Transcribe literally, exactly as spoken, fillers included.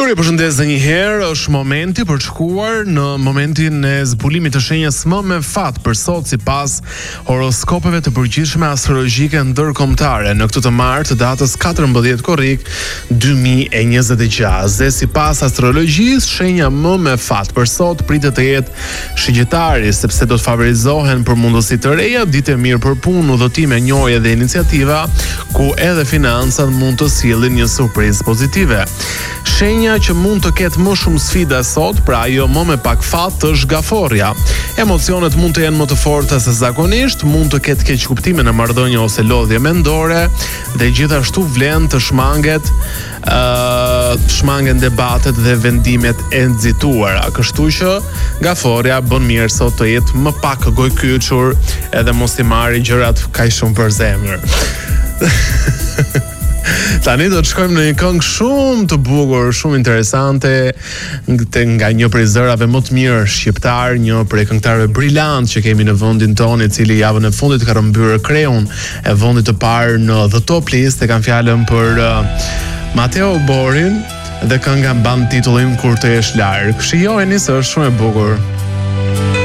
Ju përshëndes edhe një herë, është momenti për të shkuar në momentin e zbulimit të shenjës më me fat për sot sipas horoskopeve të përgjithshme astrologjike ndërkombëtare në këtë të martë të datës katërmbëdhjetë korrik dy mijë e njëzet e gjasë. Dhe sipas astrologjisë, shenja më me fat për sot pritet të jetë shigjetari, sepse do të favorizohen për mundësi të reja, ditë e mirë për punë, udhëtime, njohje dhe iniciativa, ku edhe financat mund të sillin një surprizë pozitive. Shenja që mund të ketë më shumë sfida sot, pra ajo më me pak fat, është gaforja. Emocionet mund të jenë më të forta se zakonisht, mund të ketë keqkuptime në marrëdhënie ose lodhje mendore, dhe gjithashtu vlen të shmanget uh, shmangen debatet dhe vendimet e nxituara. Kështu që gaforja bën mirë sot të jetë më pak gojkyçur, edhe mos i marrë gjërat kaq shumë për zemër. Tani do të shkojmë në një këngë shumë të bukur, shumë interesante, nga një prej zërave më të mirë shqiptar, një prej këngëtarëve brillant që kemi në vendin tonë, i cili javën e fundit ka rëmbyer kreun e vendit të parë në The Top List, e kanë fjalën për uh, Mateo Borin, dhe kënga mban titullin Kur të jesh larg. Shijojeni se është shumë e bukur.